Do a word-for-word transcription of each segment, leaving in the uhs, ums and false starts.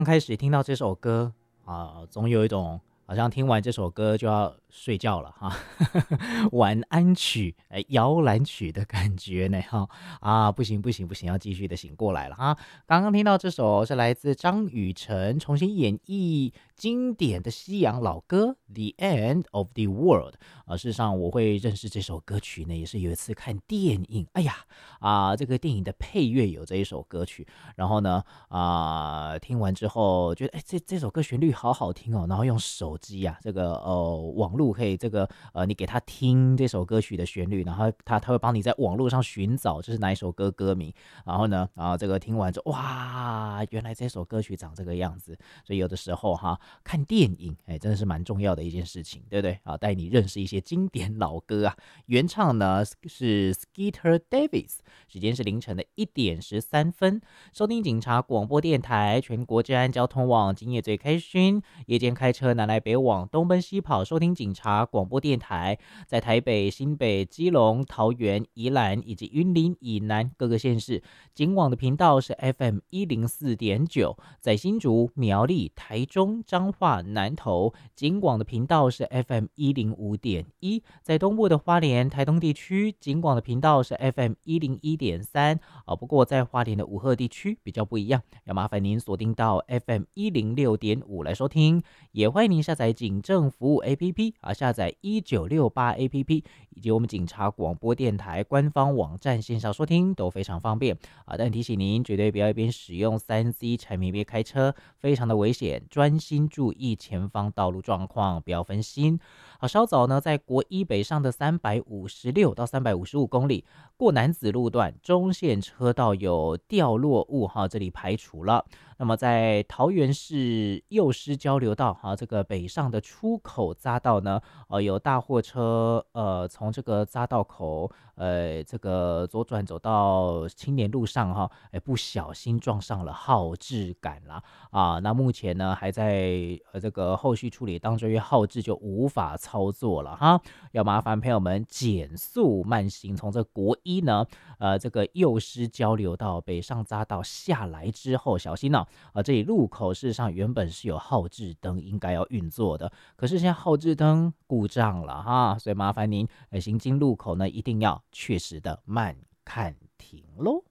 刚开始听到这首歌啊、总有一种好像听完这首歌就要睡觉了哈，晚安曲、哎摇篮曲的感觉呢哈啊，不行不行不行，要继续的醒过来了哈。刚刚听到这首是来自张雨晨重新演绎经典的西洋老歌《The End of the World》啊，事实上我会认识这首歌曲呢，也是有一次看电影，哎呀啊，这个电影的配乐有这一首歌曲，然后呢啊、听完之后觉得哎这这首歌旋律好好听哦，然后用手机啊这个呃网络可以这个呃你给他听这首歌曲的旋律，然后他他会帮你在网络上寻找这是哪一首歌歌名，然后呢然后这个听完之后哇原来这首歌曲长这个样子，所以有的时候哈看电影哎真的是蛮重要的一件事情，对不对啊？带你认识一些经典老歌啊，原唱呢是 Skeeter Davis， 时间是凌晨的一点十三分。收听警察广播电台，全国治安交通网，今夜最开心。夜间开车南来北往，东奔西跑，收听警察广播电台，在台北、新北、基隆、桃园、宜兰以及云林以南各个县市，警网的频道是 F M 一零四点九，在新竹、苗栗、台中、彰化、南投，警广的频道是 F M 一零五点一，在东部的花莲、台东地区，警广的频道是 F M 一零一点三。啊，不过在花莲的五鹤地区比较不一样，要麻烦您锁定到 F M 一零六点五来收听，也欢迎您下载警政服务 A P P 啊，下载一九六八 A P P 以及我们警察广播电台官方网站线上收听都非常方便啊。但提醒您，绝对不要一边使用三 C 产品一边开车，非常的危险，专心注意前方道路状况，不要分心。好，稍早呢，在国一北上的三百五十六到三百五十五公里，过南子路段中线车道有掉落物哈，这里排除了。那么在桃园市幼师交流道哈，这个北上的出口匝道呢，呃，有大货车呃从这个匝道口呃这个左转走到青年路上哈，哎不小心撞上了号志杆啦啊，那目前呢还在呃这个后续处理当中，因为号志就无法操作了哈，要麻烦朋友们减速慢行，从这国一呢呃这个幼师交流道北上匝道下来之后小心哦。啊，这里路口事实上原本是有号志灯应该要运作的，可是现在号志灯故障了哈，所以麻烦您呃行经路口呢一定要确实的慢看停喽。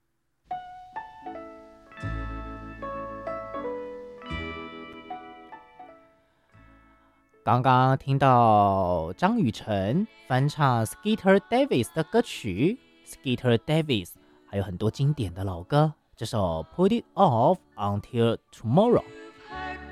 刚刚听到张雨晨翻唱 Skeeter Davis 的歌曲 Skeeter Davis， 还有很多经典的老歌，这首 Put It Off Until Tomorrow